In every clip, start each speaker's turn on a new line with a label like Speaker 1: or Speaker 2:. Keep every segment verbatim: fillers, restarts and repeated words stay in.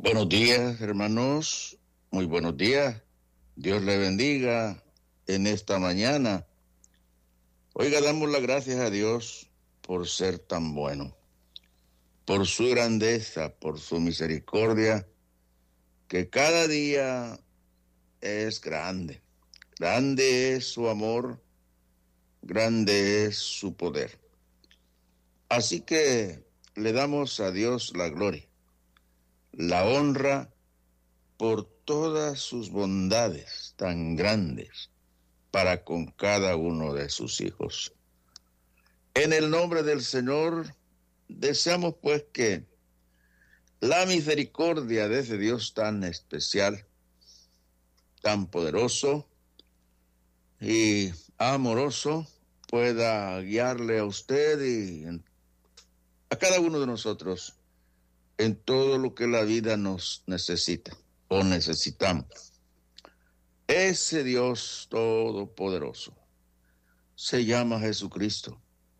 Speaker 1: Buenos días, hermanos. Muy buenos días. Dios le bendiga en esta mañana. Oiga, damos las gracias a Dios por ser tan bueno, por su grandeza, por su misericordia, que cada día es grande. Grande es su amor, grande es su poder. Así que le damos a Dios la gloria, la honra por todas sus bondades tan grandes para con cada uno de sus hijos. En el nombre del Señor, deseamos pues que la misericordia de ese Dios tan especial, tan poderoso y amoroso, pueda guiarle a usted y a cada uno de nosotros en todo lo que la vida nos necesita o necesitamos. Ese Dios todopoderoso se llama Jesucristo,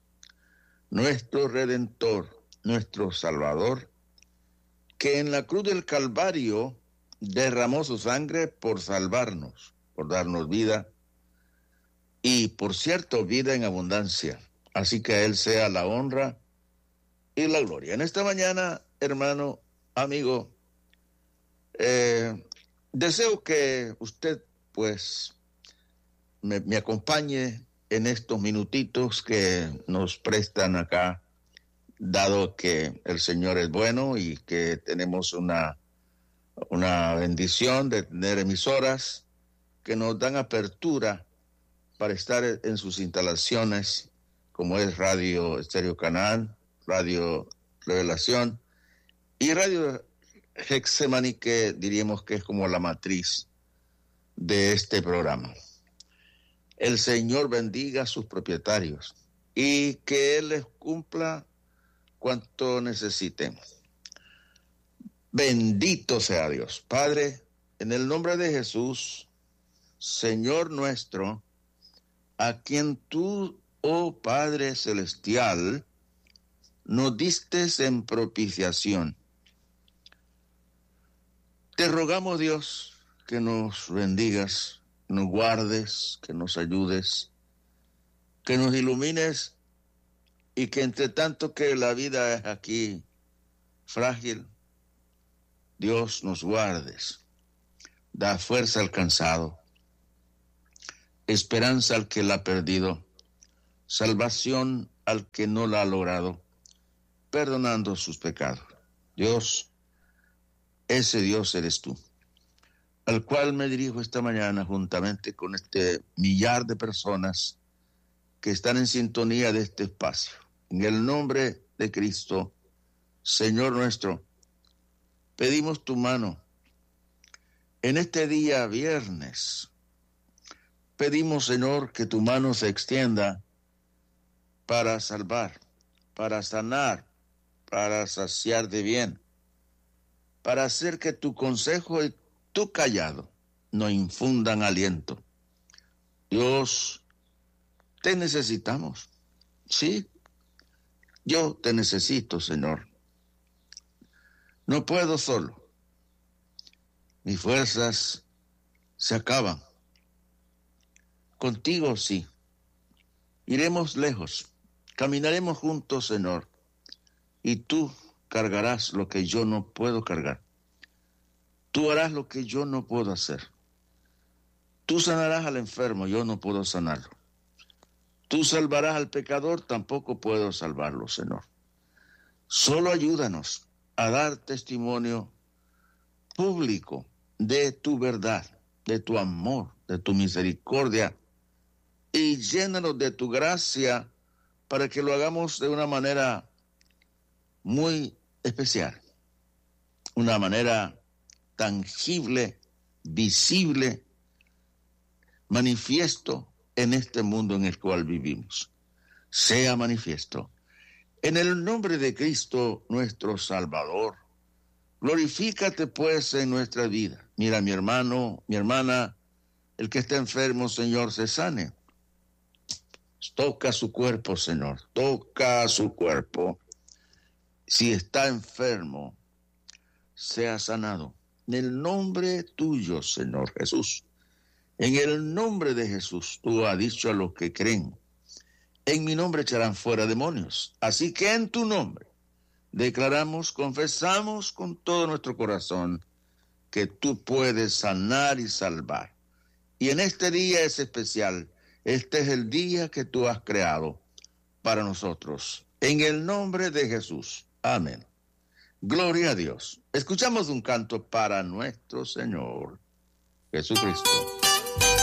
Speaker 1: nuestro Redentor, nuestro Salvador, que en la cruz del Calvario derramó su sangre por salvarnos, por darnos vida y, por cierto, vida en abundancia. Así que a Él sea la honra y la gloria. En esta mañana, hermano, amigo, eh, deseo que usted, pues, me, me acompañe en estos minutitos que nos prestan acá, dado que el Señor es bueno y que tenemos una, una bendición de tener emisoras que nos dan apertura para estar en sus instalaciones, como es Radio Estéreo Canal, Radio Revelación y Radio Hexemaní, que diríamos que es como la matriz de este programa. El Señor bendiga a sus propietarios y que Él les cumpla cuanto necesiten. Bendito sea Dios. Padre, en el nombre de Jesús, Señor nuestro, a quien tú, oh Padre Celestial, nos distes en propiciación. Te rogamos, Dios, que nos bendigas, que nos guardes, que nos ayudes, que nos ilumines y que entre tanto que la vida es aquí frágil, Dios nos guardes. Da fuerza al cansado, esperanza al que la ha perdido, salvación al que no la ha logrado, perdonando sus pecados. Dios, ese Dios eres tú, al cual me dirijo esta mañana juntamente con este millar de personas que están en sintonía de este espacio. En el nombre de Cristo, Señor nuestro, pedimos tu mano en este día viernes. Pedimos, Señor, que tu mano se extienda para salvar, para sanar, para saciar de bien, para hacer que tu consejo y tu callado nos infundan aliento. Dios, te necesitamos. Sí, yo te necesito, Señor. No puedo solo. Mis fuerzas se acaban. Contigo sí. Iremos lejos. Caminaremos juntos, Señor. Y tú cargarás lo que yo no puedo cargar. Tú harás lo que yo no puedo hacer. Tú sanarás al enfermo, yo no puedo sanarlo. Tú salvarás al pecador, tampoco puedo salvarlo, Señor. Solo ayúdanos a dar testimonio público de tu verdad, de tu amor, de tu misericordia, y llénanos de tu gracia para que lo hagamos de una manera muy especial, una manera tangible, visible, manifiesto en este mundo en el cual vivimos. Sea manifiesto. En el nombre de Cristo, nuestro Salvador, glorifícate pues en nuestra vida. Mira, mi hermano, mi hermana, el que está enfermo, Señor, se sane. Toca su cuerpo, Señor, toca su cuerpo. Si está enfermo, sea sanado. En el nombre tuyo, Señor Jesús. En el nombre de Jesús, tú has dicho a los que creen, en mi nombre echarán fuera demonios. Así que en tu nombre declaramos, confesamos con todo nuestro corazón que tú puedes sanar y salvar. Y en este día es especial. Este es el día que tú has creado para nosotros. En el nombre de Jesús. Amén. Gloria a Dios. Escuchamos un canto para nuestro Señor Jesucristo.